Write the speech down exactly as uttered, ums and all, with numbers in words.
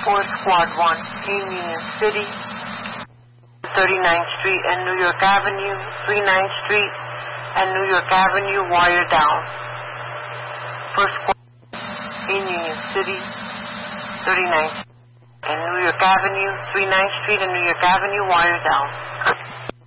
four Squad one in Union City, thirty-ninth Street and New York Avenue, thirty-ninth Street and New York Avenue, wire down. First Squad in Union City, thirty-ninth and New York Avenue, thirty-ninth Street and New York Avenue, wire down.